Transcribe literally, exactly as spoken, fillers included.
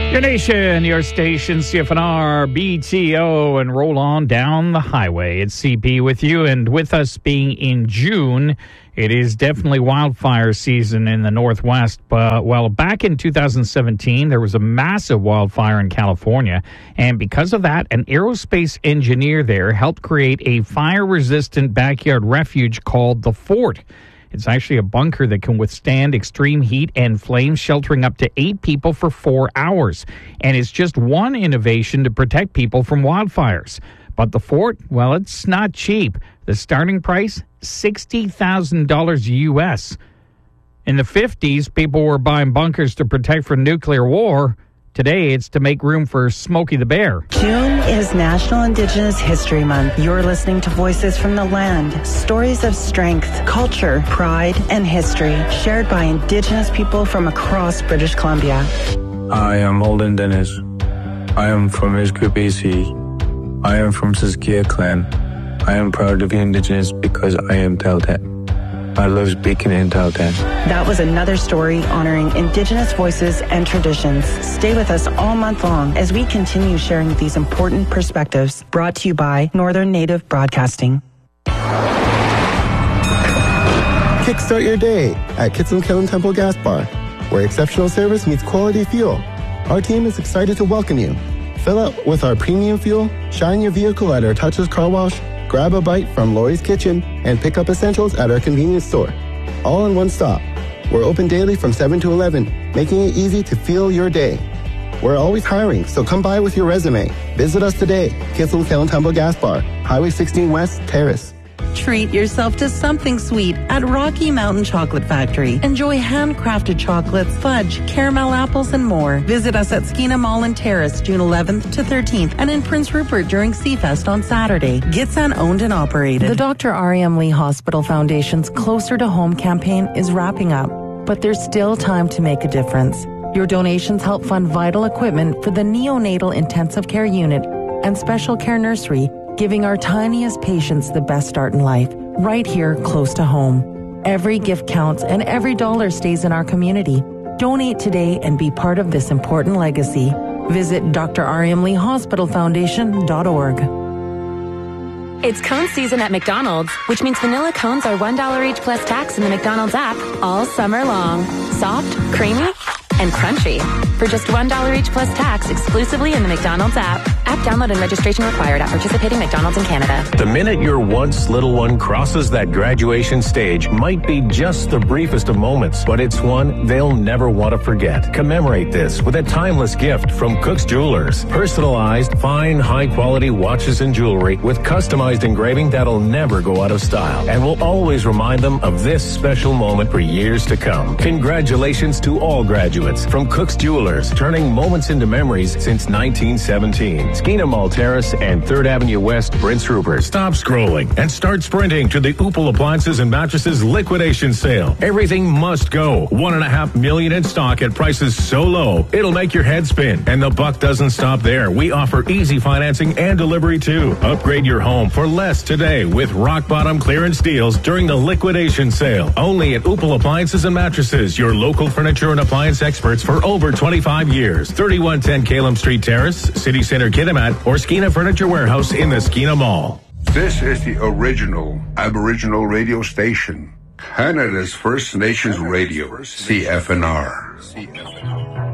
Your nation, your station, C F N R, B T O, and roll on down the highway. It's C P with you, and with us being in June, it is definitely wildfire season in the Northwest. But, well, back in two thousand seventeen, there was a massive wildfire in California, and because of that, an aerospace engineer there helped create a fire-resistant backyard refuge called the Fort. It's actually a bunker that can withstand extreme heat and flames, sheltering up to eight people for four hours. And it's just one innovation to protect people from wildfires. But the Fort, well, it's not cheap. The starting price, sixty thousand dollars U S. In the fifties, people were buying bunkers to protect from nuclear war. Today, it's to make room for Smokey the Bear. June is National Indigenous History Month. You're listening to Voices from the Land, stories of strength, culture, pride, and history shared by Indigenous people from across British Columbia. I am Holden Dennis. I am from Ishku, B C. I am from Siskiyik Clan. I am proud to be Indigenous because I am Tahltan. I love speaking in Tahltan. That was another story honoring Indigenous voices and traditions. Stay with us all month long as we continue sharing these important perspectives. Brought to you by Northern Native Broadcasting. Kickstart your day at Kitsilm Kiln Temple Gas Bar, where exceptional service meets quality fuel. Our team is excited to welcome you. Fill up with our premium fuel, shine your vehicle at our touchless car wash, grab a bite from Lori's Kitchen, and pick up essentials at our convenience store. All in one stop. We're open daily from seven to eleven, making it easy to fuel your day. We're always hiring, so come by with your resume. Visit us today, Kitsilm Kiln Temple Gas Bar, Highway sixteen West, Terrace. Treat yourself to something sweet at Rocky Mountain Chocolate Factory. Enjoy handcrafted chocolates, fudge, caramel apples, and more. Visit us at Skeena Mall and Terrace, June eleventh to thirteenth, and in Prince Rupert during Seafest on Saturday. Gitsan owned and operated. The Doctor R E M Lee Hospital Foundation's Closer to Home campaign is wrapping up, but there's still time to make a difference. Your donations help fund vital equipment for the neonatal intensive care unit and special care nursery, giving our tiniest patients the best start in life, right here close to home. Every gift counts and every dollar stays in our community. Donate today and be part of this important legacy. Visit D R E M Lee Hospital Foundation dot org. It's cone season at McDonald's, which means vanilla cones are one dollar each plus tax in the McDonald's app all summer long. Soft, creamy, and crunchy. For just one dollar each plus tax exclusively in the McDonald's app. App download and registration required at participating McDonald's in Canada. The minute your once little one crosses that graduation stage might be just the briefest of moments, but it's one they'll never want to forget. Commemorate this with a timeless gift from Cook's Jewelers. Personalized, fine, high-quality watches and jewelry with customized engraving that'll never go out of style and will always remind them of this special moment for years to come. Congratulations to all graduates from Cook's Jewelers, turning moments into memories since nineteen seventeen. Skeena Mall Terrace and third Avenue West, Prince Rupert. Stop scrolling and start sprinting to the Upal Appliances and Mattresses liquidation sale. Everything must go. One and a half million in stock at prices so low, it'll make your head spin. And the buck doesn't stop there. We offer easy financing and delivery too. Upgrade your home for less today with rock bottom clearance deals during the liquidation sale. Only at Upal Appliances and Mattresses, your local furniture and appliance experts for over twenty-five years. thirty-one ten Calum Street Terrace, City Center Kitimat, or Skeena Furniture Warehouse in the Skeena Mall. This is the original Aboriginal radio station, Canada's First Nations Radio, C F N R.